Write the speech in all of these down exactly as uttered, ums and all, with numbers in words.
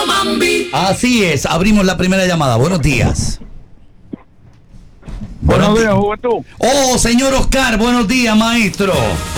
Mambi. Así es, abrimos la primera llamada. Buenos días. Buenos días, juventud. Oh, señor Oscar, buenos días, maestro.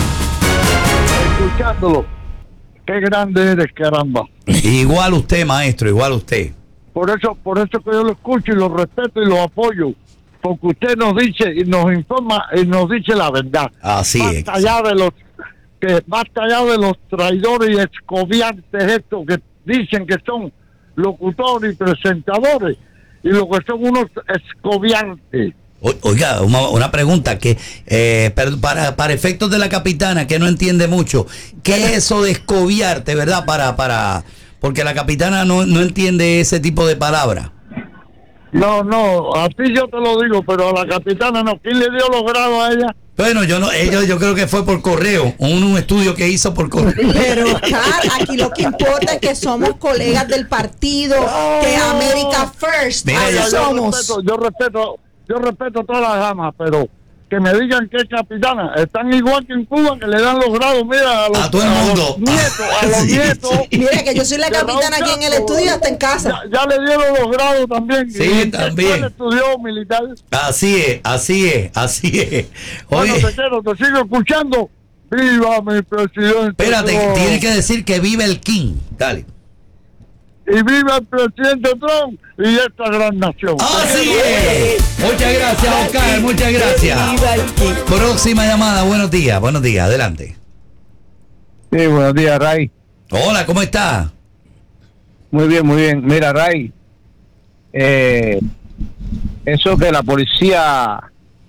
Escuchándolo. Qué grande eres, caramba. Igual usted, maestro, igual usted. Por eso, por eso que yo lo escucho y lo respeto y lo apoyo. Porque usted nos dice y nos informa y nos dice la verdad. Así es. Basta ya de los, que basta ya de los traidores y excobiantes estos que dicen que son locutores y presentadores. Y lo que son unos excobiantes. O, oiga, una, una pregunta que eh, para, para efectos de la capitana que no entiende mucho, ¿qué es eso de escobiarte, verdad? Para, para, porque la capitana no, no entiende ese tipo de palabra. No, no, a ti yo te lo digo, pero a la capitana no. ¿Quién le dio los grados a ella? Bueno, yo no, ellos, yo creo que fue por correo, un, un estudio que hizo por correo. Pero Oscar, aquí lo que importa es que somos colegas del partido, que America First, Mira, así yo- yo somos. respeto, yo respeto, yo respeto todas las damas, pero que me digan que es capitana, están igual que en Cuba, que le dan los grados, mira, a los, A todo el mundo. los nietos, a los Sí, nietos. sí. Mira que yo soy la de Raúl capitana aquí en el Castro, estudio hasta en casa. Ya, ya le dieron los grados también. Sí, ¿Y en qué también. escuela estudió militar? Así es, así es, así es. Bueno, Oye, te quiero, te sigo escuchando. ¡Viva mi presidente! espérate, Trump! tiene que decir que vive el King. Dale. Y viva el presidente Trump y esta gran nación. Así es. Muchas gracias, Oscar, muchas gracias. Próxima llamada, buenos días, buenos días, adelante. Sí, buenos días, Ray. Hola, ¿cómo está? Muy bien, muy bien. Mira, Ray, eh, eso que la policía,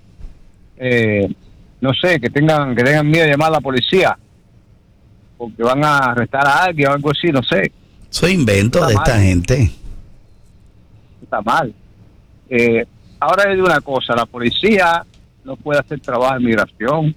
eh, no sé, que tengan que tengan miedo de llamar a la policía, porque van a arrestar a alguien o algo así, no sé, Soy invento Está de esta mal. gente. está mal. Eh, ahora le digo una cosa, la policía no puede hacer trabajo de migración.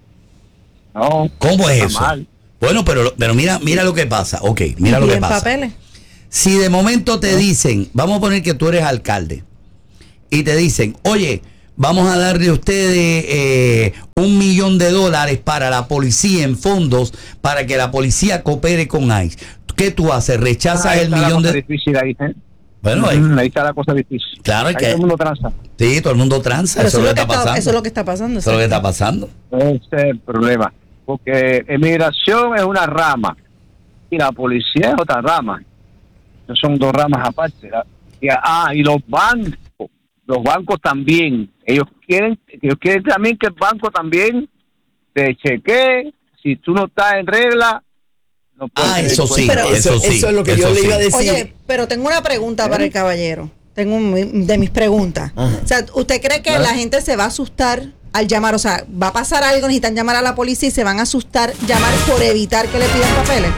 No. ¿Cómo es está eso? mal. Bueno, pero, pero mira, mira lo que pasa. Ok, mira lo que ¿Piden pasa. papeles? Si de momento te dicen, vamos a poner que tú eres alcalde, y te dicen, oye, vamos a darle a ustedes eh, un millón de dólares para la policía en fondos para que la policía coopere con ICE. ¿Qué tú haces? ¿Rechazas Ahí el está la millón cosa de...? difícil ahí, ¿eh? Bueno, ahí, Mm, ahí está la cosa difícil. claro Ahí que... todo el mundo tranza. Sí, todo el mundo tranza, Pero eso es lo que está está- pasando. eso es lo que está pasando. Eso es lo que está exacto. pasando. Ese es el problema. Porque emigración es una rama y la policía es otra rama. No son dos ramas aparte. ¿verdad? Y, ah, y los bancos, los bancos también. Ellos quieren, ellos quieren también que el banco también te chequee. Si tú no estás en regla, no puedes. Ah, tener eso sí, cuenta. Pero- eso sí. eso es lo que eso yo le sí. iba a decir. Oye, pero tengo una pregunta para ¿Eh? el caballero. Tengo un- de mis preguntas. Ajá. O sea, ¿usted cree que ¿Eh? la gente se va a asustar al llamar? O sea, ¿va a pasar algo, necesitan llamar a la policía y se van a asustar llamar por evitar que le pidan papeles?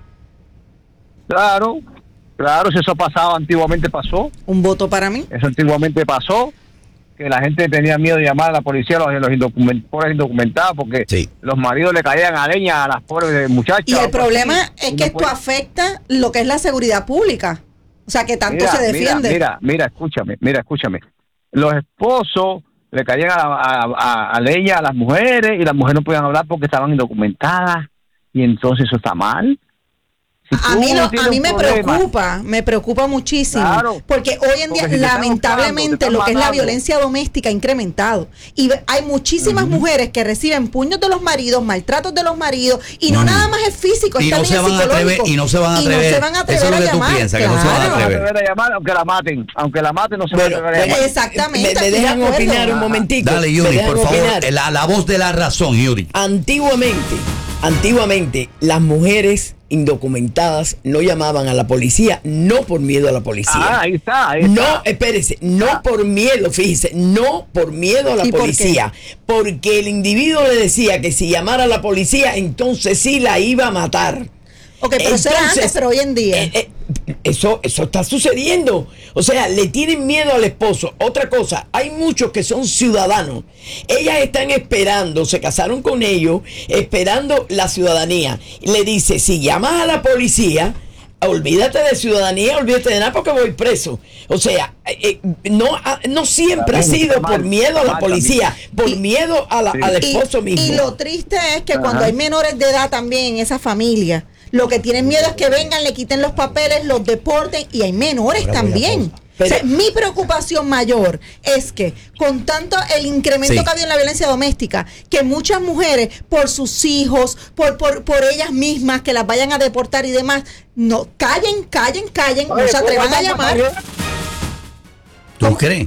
Claro, claro, si eso pasaba antiguamente pasó. Un voto para mí. Eso antiguamente pasó, que la gente tenía miedo de llamar a la policía a los, los indocument- pobres indocumentados, porque Sí. los maridos le caían a leña a las pobres muchachas. Y el algo problema así. es Y que no esto puede- afecta lo que es la seguridad pública. O sea, que tanto mira, se defiende. Mira, mira, mira, escúchame, mira, escúchame. Los esposos le caían a, a- a- a leña a las mujeres y las mujeres no podían hablar porque estaban indocumentadas, y entonces eso está mal. Si A tú mí, lo- tienes a mí un me problema- preocupa, me preocupa muchísimo. Claro, porque hoy en día, porque si te están lamentablemente, ahorcando, te lo están que es la matando. violencia doméstica ha incrementado. Y ve- hay muchísimas mujeres que reciben puños de los maridos, maltratos de los maridos, y no Mm. nada más es físico, Y es no también se van a atrever- psicológico. y no se van a Y no atrever. se van a atrever Eso es lo a que tú llamar. piensas, que no se van a claro. No se van a atrever. atrever a llamar, aunque la maten, aunque la maten no se Bueno, van a atrever a llamar. Exactamente, Me, me estoy de dejan acuerdo. opinar un Ajá. momentico. Dale, Me Yuri, dejan por favor, opinar. la, la voz de la razón, Yuri. Antiguamente, antiguamente, las mujeres indocumentadas no llamaban a la policía, no por miedo a la policía. Ah, ahí está, ahí No, está. espérese, no por miedo, fíjese, no por miedo a la ¿Y por policía, porque el individuo le decía que si llamara a la policía, entonces sí la iba a matar. Ok, pero eso era Entonces, antes, pero hoy en día. eh, eh, eso, eso está sucediendo. O sea, le tienen miedo al esposo. Otra cosa, hay muchos que son ciudadanos. Ellas están esperando, se casaron con ellos, esperando la ciudadanía. Y le dice, si llamas a la policía, olvídate de ciudadanía, olvídate de nada porque voy preso. O sea, eh, eh, no, ah, no siempre ha También sido está por mal, miedo a está la mal policía, por Y- miedo a la, Sí. al Y- esposo mismo. Y lo triste es que Ajá. cuando hay menores de edad también en esa familia, Lo que tienen miedo es que vengan, le quiten los papeles, los deporten, y hay menores Ahora voy a también. pausa. O sea, Pero- mi preocupación mayor es que con tanto el incremento Sí. que ha habido en la violencia doméstica, que muchas mujeres, por sus hijos, por, por, por ellas mismas, que las vayan a deportar y demás, no, callen, callen, callen, no se atrevan a llamar. ¿Tú ¿Cómo? crees?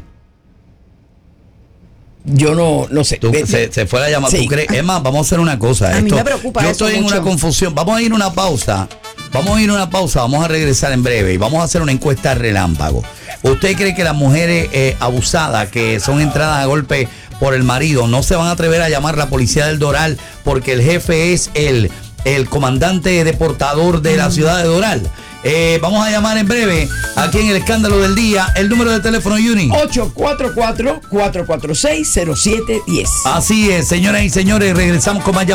Yo no, no sé. Tú- Ve- se, se fue la llamada. Sí. ¿Tú crees? Es más, vamos a hacer una cosa. A mí Esto- me preocupa Yo eso estoy en mucho. una confusión. Vamos a ir a una pausa. Vamos a ir a una pausa. Vamos a regresar en breve y vamos a hacer una encuesta relámpago. ¿Usted cree que las mujeres eh, abusadas que son entradas a golpe por el marido no se van a atrever a llamar a la policía del Doral porque el jefe es el, el comandante deportador de la ciudad de Doral? Eh, vamos a llamar en breve aquí en el escándalo del día. El número de teléfono, Yuni. ocho cuatro cuatro, cuatro cuatro seis, cero siete uno cero. Así es, señoras y señores, regresamos con más llamadas.